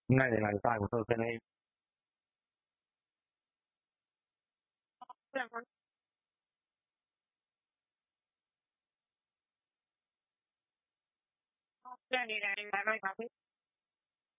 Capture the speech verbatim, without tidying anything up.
Ngay thì là sai của tôi cho nên